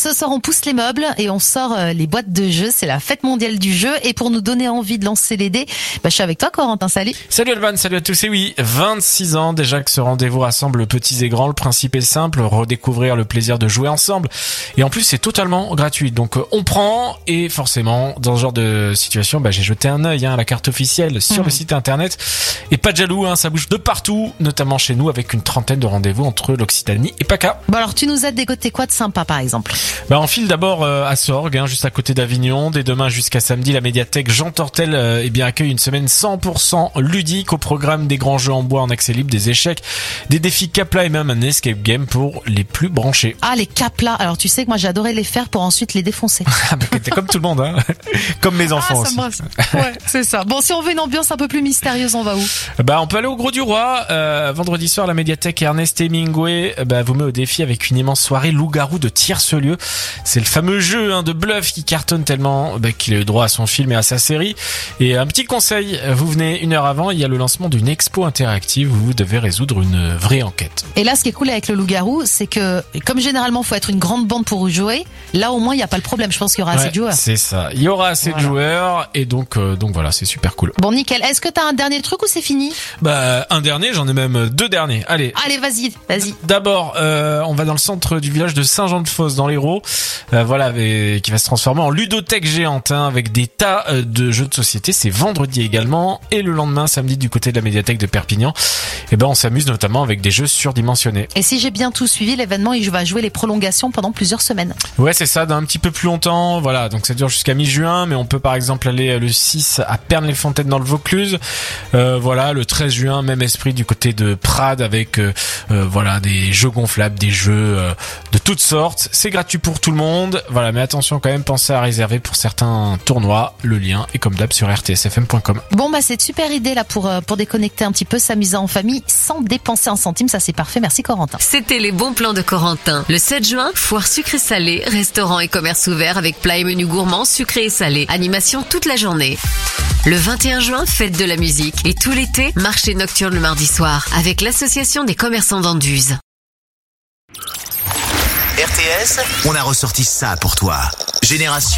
Ce soir, on pousse les meubles et on sort les boîtes de jeux. C'est la fête mondiale du jeu. Et pour nous donner envie de lancer les dés, je suis avec toi, Corentin. Salut. Salut Alban, salut à tous. Et oui, 26 ans déjà que ce rendez-vous rassemble petits et grands. Le principe est simple, redécouvrir le plaisir de jouer ensemble. Et en plus, c'est totalement gratuit. Donc, on prend. Et forcément, dans ce genre de situation, j'ai jeté un œil à la carte officielle sur le site internet. Et pas de jaloux, ça bouge de partout, notamment chez nous, avec une trentaine de rendez-vous entre l'Occitanie et PACA. Bon, alors, tu nous as dégoté quoi de sympa, par exemple? On file d'abord à Sorgues, juste à côté d'Avignon. Dès demain jusqu'à samedi, la médiathèque Jean Tortel accueille une semaine 100% ludique au programme des grands jeux en bois en accès libre, des échecs, des défis Capla et même un escape game pour les plus branchés. Ah, les Capla. Alors, tu sais que moi, j'adorais les faire pour ensuite les défoncer. T'es comme tout le monde, comme mes enfants aussi. Ouais, c'est ça. Bon, si on veut une ambiance un peu plus mystérieuse, on va où? On peut aller au Gros du Roi. Vendredi soir, la médiathèque Ernest Hemingway vous met au défi avec une immense soirée loup-garou de Tiercelieu. C'est le fameux jeu de bluff qui cartonne tellement qu'il a eu droit à son film et à sa série. Et un petit conseil, vous venez une heure avant, il y a le lancement d'une expo interactive où vous devez résoudre une vraie enquête. Et là, ce qui est cool avec le loup-garou, c'est que comme généralement, faut être une grande bande pour jouer, là au moins, il n'y a pas le problème. Je pense qu'il y aura assez de joueurs. C'est ça. Il y aura assez de joueurs et donc voilà, c'est super cool. Bon, nickel. Est-ce que t'as un dernier truc ou c'est fini? Un dernier, j'en ai même deux derniers. Allez, vas-y. D'abord, on va dans le centre du village de Saint-Jean-de-Fosse dans l'Hérault, qui va se transformer en ludothèque géante avec des tas de jeux de société. C'est vendredi également et le lendemain, samedi, du côté de la médiathèque de Perpignan. On s'amuse notamment avec des jeux surdimensionnés. Et si j'ai bien tout suivi, l'événement, il va jouer les prolongations pendant plusieurs semaines. Ouais, c'est ça, d'un petit peu plus longtemps. Voilà, donc ça dure jusqu'à mi-juin, mais on peut par exemple aller le 6 à Pernes-les-Fontaines dans le Vaucluse. Le 13 juin, même esprit du côté de Prades avec des jeux gonflables, des jeux de toutes sortes. C'est gratuit pour tout le monde. Voilà, mais attention quand même, pensez à réserver pour certains tournois. Le lien est comme d'hab sur rtsfm.com. Bon, c'est une super idée là pour déconnecter un petit peu, s'amuser en famille sans dépenser un centime. Ça, c'est parfait. Merci Corentin. C'était les bons plans de Corentin. Le 7 juin, foire sucré-salé, restaurant et commerce ouvert avec plats et menus gourmands sucrés et salés. Animation toute la journée. Le 21 juin, fête de la musique. Et tout l'été, marché nocturne le mardi soir avec l'association des commerçants d'Anduze. RTS, on a ressorti ça pour toi. Génération